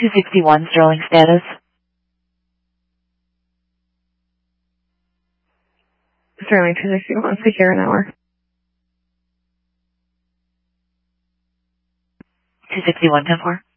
261 Sterling status. Sterling 261, secure an hour. 261 10-4.